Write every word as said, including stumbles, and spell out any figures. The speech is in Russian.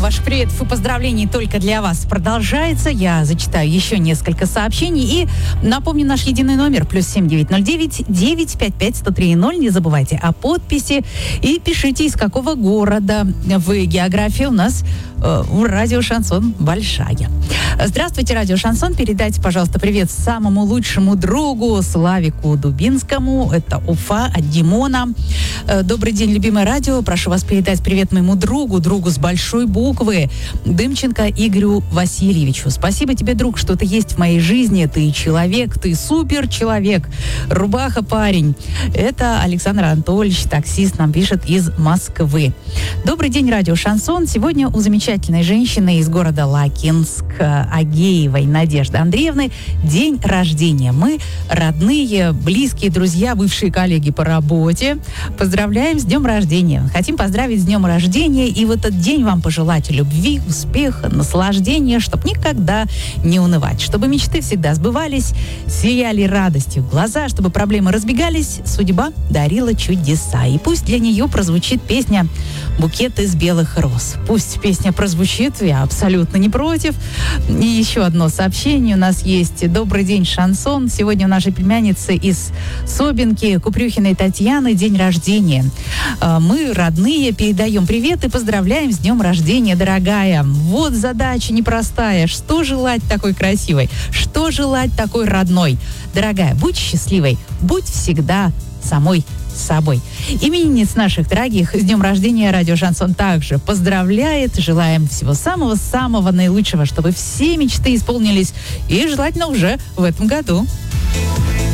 Ваш приветов и поздравлений только для вас продолжается. Я зачитаю еще несколько сообщений. И напомню наш единый номер. Плюс семь девять ноль девять девять пять пять сто три ноль. Не забывайте о подписи. И пишите, из какого города вы. География у нас э, у радио «Шансон» большая. Здравствуйте, радио «Шансон». Передайте, пожалуйста, привет самому лучшему другу Славику Дубинскому. Это Уфа от Димона. Э, добрый день, любимое радио. Прошу вас передать привет моему другу, другу с большой буквы. Дымченко Игорю Васильевичу. Спасибо тебе, друг, что ты есть в моей жизни. Ты человек, ты супер человек. Рубаха парень. Это Александр Анатольевич, таксист, нам пишет из Москвы. Добрый день, радио «Шансон». Сегодня у замечательной женщины из города Лакинск, Агеевой Надежды Андреевны, день рождения. Мы родные, близкие, друзья, бывшие коллеги по работе. Поздравляем с днем рождения. Хотим поздравить с днем рождения и в этот день вам пожелать любви, успеха, наслаждения, чтобы никогда не унывать, чтобы мечты всегда сбывались, сияли радостью глаза, чтобы проблемы разбегались, судьба дарила чудеса. И пусть для нее прозвучит песня «Букет из белых роз». Пусть песня прозвучит, я абсолютно не против. И еще одно сообщение у нас есть. Добрый день, Шансон. Сегодня у нашей племянницы из Собинки, Купрюхиной Татьяны, день рождения. Мы, родные, передаем привет и поздравляем с днем рождения. Рождения, дорогая. Вот задача непростая. Что желать такой красивой? Что желать такой родной? Дорогая, будь счастливой, будь всегда самой собой. Именинниц наших дорогих с днем рождения радио «Шансон» также поздравляет. Желаем всего самого-самого наилучшего, чтобы все мечты исполнились и желательно уже в этом году.